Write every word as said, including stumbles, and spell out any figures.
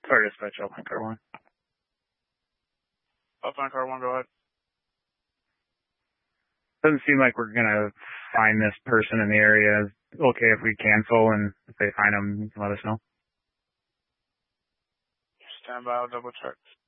Car dispatch, Alpine Car one. Alpine Car one, go ahead. Doesn't seem like we're gonna find this person in the area. Okay if we cancel, and if they find them, let us know. Stand by, I'll double check.